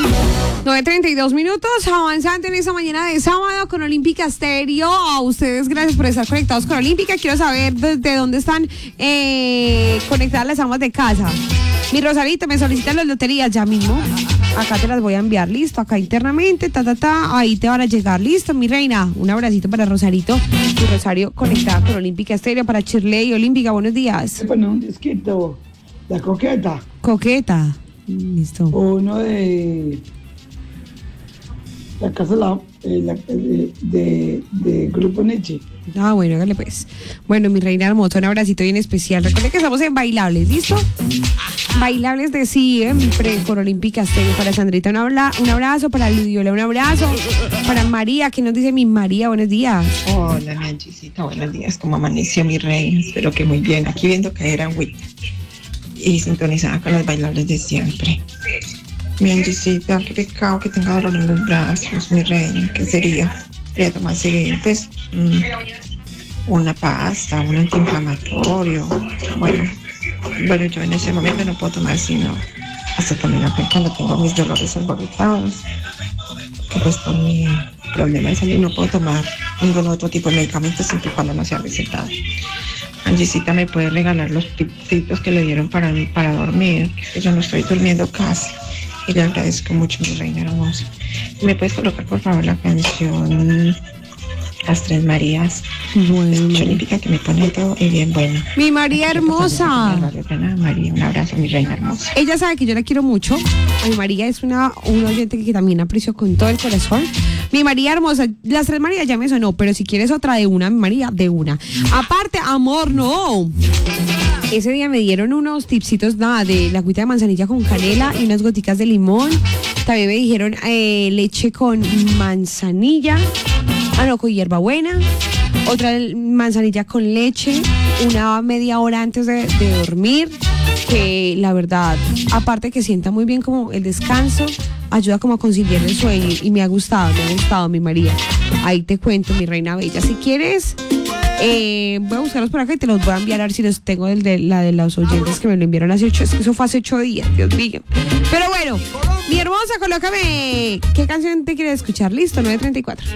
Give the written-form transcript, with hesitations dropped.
9:32, avanzando en esta mañana de sábado con Olímpica Stereo. A ustedes, gracias por estar conectados con Olímpica. Quiero saber desde dónde están conectadas las amas de casa. Mi Rosarito, me solicitan las loterías ya mismo. Acá te las voy a enviar, listo, acá internamente, ahí te van a llegar, listo, mi reina. Un abracito para Rosarito, mi Rosario conectada con Olímpica Stereo, para Shirley Olímpica, buenos días. Bueno, un disquito, la coqueta. Coqueta, listo. Uno de la casa de Grupo Nietzsche. Ah, bueno, hágale pues. Bueno, mi reina hermosa, un abracito bien especial. Recuerden que estamos en Bailables, ¿listo? Bailables de siempre por Olímpica Stereo. Para Sandrita un abrazo, para Ludiola un abrazo, para María, que nos dice mi María, buenos días. Hola, mi Angisita, buenos días. ¿Cómo amaneció mi reina? Espero que muy bien. Aquí viendo que era WIT y sintonizada con los bailables de siempre. Mi Angisita, qué pecado que tenga dolor en los brazos, mi reina. ¿Qué sería? Quería tomar seguido, pues, una pasta, un antiinflamatorio. Bueno, yo en ese momento no puedo tomar sino hasta también cuando tengo mis dolores alborotados, que pues por mi problema de salud no puedo tomar ningún otro tipo de medicamento siempre y cuando no sea recetado. Angisita, ¿me puede regalar los tipsitos que le dieron para dormir? Que yo no estoy durmiendo casi. Y le agradezco mucho, mi reina hermosa. ¿Me puedes colocar, por favor, la canción Las Tres Marías? Bueno. Olímpica, que me pone todo y bien bueno. Mi María hermosa. María, un abrazo, mi reina hermosa. Ella sabe que yo la quiero mucho. A mi María es un oyente que también aprecio con todo el corazón. Mi María hermosa, Las Tres Marías ya me sonó, pero si quieres otra de una, mi María, de una. Aparte, amor, no. Ese día me dieron unos tipsitos, de la agüita de manzanilla con canela y unas goticas de limón. También me dijeron leche con manzanilla, con hierbabuena. Otra manzanilla con leche, una media hora antes de dormir. Que la verdad, aparte que sienta muy bien como el descanso, ayuda como a conciliar el sueño y me ha gustado mi María. Ahí te cuento, mi reina bella. Si quieres, voy a buscarlos por acá y te los voy a enviar a ver si los tengo la de los oyentes que me lo enviaron hace 8, eso fue hace 8 días, Dios mío. Pero bueno, mi hermosa, colócame, ¿qué canción te quieres escuchar? Listo, 9:34.